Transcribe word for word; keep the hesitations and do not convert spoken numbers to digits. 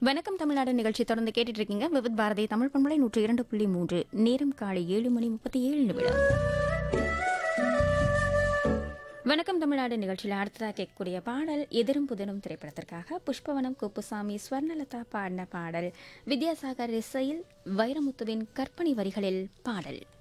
வணக்கம் தமிழ்நாடு நிகழ்ச்சி தொடர்ந்து கேட்டுட்டு இருக்கீங்க. விவித் பாரதி தமிழ் பண்பலை நூற்றி இரண்டு புள்ளி மூன்று. நேரம் காலை ஏழு மணி முப்பத்தி ஏழு நிமிடம். வணக்கம் தமிழ்நாடு நிகழ்ச்சியில் அடுத்ததாக கேட்கக்கூடிய பாடல் எதிரும் புதிரும் திரைப்படத்திற்காக புஷ்பவனம் குப்புசாமி ஸ்வர்ணலதா பாடின பாடல். வித்யாசாகர் இசையில் வைரமுத்துவின் கற்பனை வரிகளில் பாடல்.